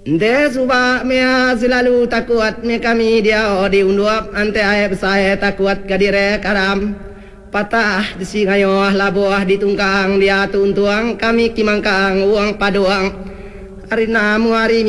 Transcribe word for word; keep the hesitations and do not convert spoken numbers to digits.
De suba mea selalu takut me kami dia di unduap ante ae saya takut kadire karam patah di singayo labuah di tungkang dia tuntuang kami kimangkang uang paduang arina muari